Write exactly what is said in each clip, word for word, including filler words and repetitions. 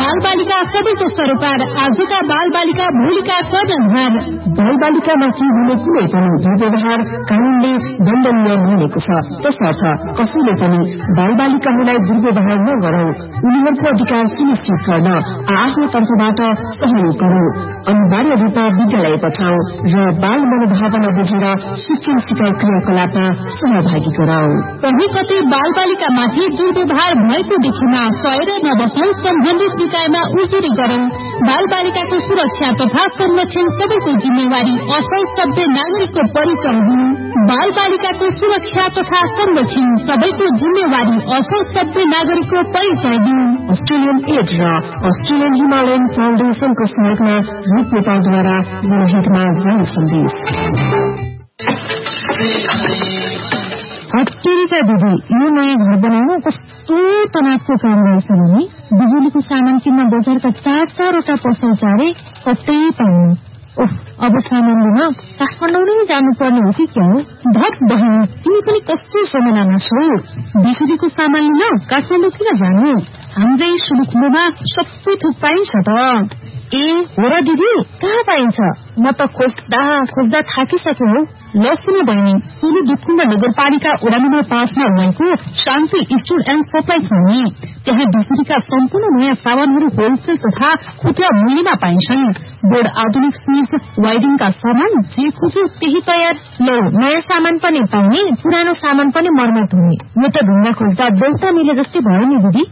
बाल बालिका सबैको सरोकार, आजका बाल बालिका भोलिका कर्णधार। बाल बालिकामाथि हुने कुनै पनि दुर्व्यवहार कानूनले दण्डनीय मानेको छ। त्यसर्थ कसैले पनि बाल बालिकाहरूलाई दुर्व्यवहार नगरौं, उनीहरूको अधिकार सुनिश्चित गर्न आफ्नो तर्फबाट सहयोग गरौं, अनिवार्य रूपमा विद्यालय पठाऊ र बाल मनोभावना बुझेर शिक्षण सिकाइ क्रियाकलापमा सहभागी गराऊ। कहीँ कतै बाल बालिकामाथि दुर्व्यवहार भएको देखिमा सहेर नबसौं, सम्बन्धित निकायमा उजुरी गरौं। बाल बालिकाको सुरक्षा तथा संरक्षण सबैको जिम्मेवारी, असल सभ्य नागरिकको परिचय दिनु। बाल बालिकाको सुरक्षा तथा संरक्षण सबैको जिम्मेवारी, असल सभ्य नागरिकको परिचय दिनु। अस्ट्रेलियन एड र अस्ट्रेलियन हिमालयन फाउन्डेशनको सहयोगमा रूप नेपालद्वारा जनहितमा जारी सन्देश। हत्तेरीका दिदी, यो नयाँ घर बनाउनु कस्तो तनावको काम रहेछ भने बिजुलीको सामान किन्न बजारका चार चारवटा पसल चारे कतै पाउनु। ओह, अब सामान लिन काठमाडौँ नै जानुपर्ने हो कि क्या हो? धत बहिनी, तिमी पनि कस्तो समयमा छौ? बिजुलीको सामान लिन काठमाडौँ किन जानु? हाम्रै सुलुखुलोमा सबै थोक पाइन्छ त। ए हो र दिदी, कहाँ पाइन्छ? म त खोज्दा खोज्दा थाकिसके हो। ल सुन बहिनी, सोलु दुधकुण्ड नगरपालिका वडा नम्बर पाँचमा रहेको शान्ति स्टोर एण्ड सप्लाई छ नि, त्यहाँ बिजुलीका सम्पूर्ण नयाँ सामानहरू होलसेल तथा खुद्रा मूल्यमा पाइन्छन्। बोर्ड, आधुनिक स्विच, वायरिङका सामान जे खोज्यो त्यही तयार। ल, नयाँ सामान पनि पाउने, पुरानो सामान पनि मर्मत हुने। यो त ढुङ्गा खोज्दा देउता मिले जस्तै भयो नि दिदी।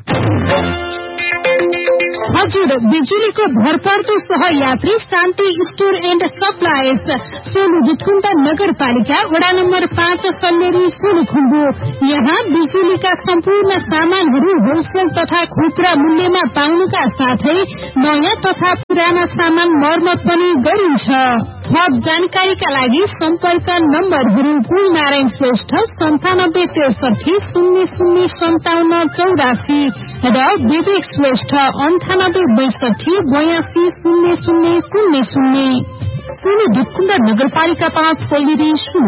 हजुर, बिजुलीको भरपर्दो सहयात्री शान्ति store and supplies, Solu Dudhkund नगरपालिका वडा नम्बर पाँच, सल्लेरी, सोलुखुम्बु। यहाँ बिजुलीका सम्पूर्ण सामानहरू होलसेल तथा खुद्रा मूल्यमा पाउनुका साथै नयाँ तथा पुराना सामान मर्मत पनि गरिन्छ। थप जानकारीका लागि सम्पर्क नम्बरहरू कुल नारायण श्रेष्ठ सन्तानब्बे त्रिसठी शून्य शून्य सन्ताउन्न चौरासी र विवेक श्रेष्ठ अन्ठानब्बे बैसठी बयासी शून्य शून्य शून्य शून्य। सोलु दुधकुण्ड नगरपालिका पाँच, सल्लेरी,